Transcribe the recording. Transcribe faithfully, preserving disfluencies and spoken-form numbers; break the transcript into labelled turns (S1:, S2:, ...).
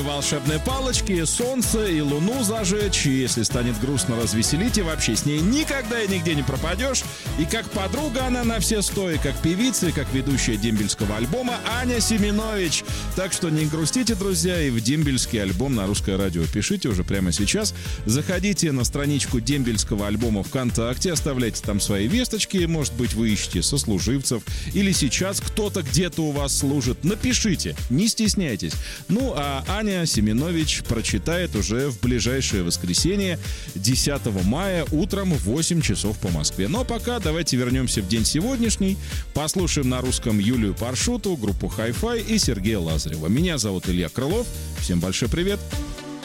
S1: Волшебные палочки, солнце и луну зажечь. И если станет грустно, развеселить, и вообще с ней никогда и нигде не пропадешь. И как подруга она на все сто, и как певица, и как ведущая дембельского альбома Аня Семенович. Так что не грустите, друзья, и в дембельский альбом на Русское радио пишите уже прямо сейчас. Заходите на страничку дембельского альбома ВКонтакте, оставляйте там свои весточки. Может быть, вы ищете сослуживцев, или сейчас кто-то где-то у вас служит. Напишите, не стесняйтесь. Ну, а Аня Семенович прочитает уже в ближайшее воскресенье, десятого мая, утром в восемь часов по Москве. Но пока давайте вернемся в день сегодняшний, послушаем на русском Юлию Паршуту, группу Hi-Fi и Сергея Лазарева. Меня зовут Илья Крылов. Всем большой привет.